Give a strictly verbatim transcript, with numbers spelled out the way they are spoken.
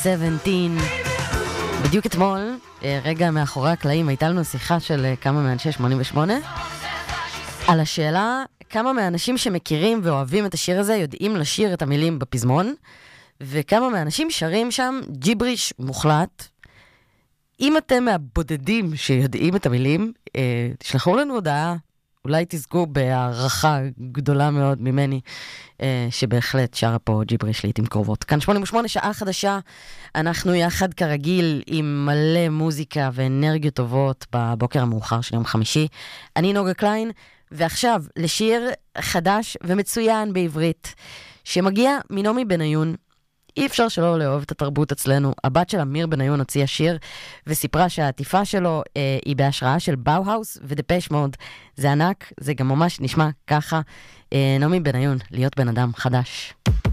שבע עשרה. בדיוק אתמול, רגע מאחורי הקלעים, הייתה לנו שיחה של כמה מאנשי שמונים ושמונה, על השאלה כמה מהאנשים שמכירים ואוהבים את השיר הזה יודעים לשיר את המילים בפזמון, וכמה מהאנשים שרים שם ג'יבריש מוחלט. אם אתם מהבודדים שיודעים את המילים, תשלחו לנו הודעה, אולי תזכו בהערכה גדולה מאוד ממני, שבהחלט שרה פה ג'יבריש לעתים קרובות. כאן שמונים ושמונה, שעה חדשה, אנחנו יחד כרגיל עם מלא מוזיקה ואנרגיות טובות בבוקר המאוחר של יום חמישי. אני נוגה קליין, ועכשיו לשיר חדש ומצוין בעברית, שמגיע מנעמי בניון. אי אפשר שלא לאהוב את התרבות אצלנו. הבת של אמיר בניון הוציאה שיר וסיפרה שהעטיפה שלו אה, היא בהשראה של באוהאוס ודפש מוד. זה ענק, זה גם ממש נשמע ככה. אה, נעמי בניון, להיות בן אדם חדש.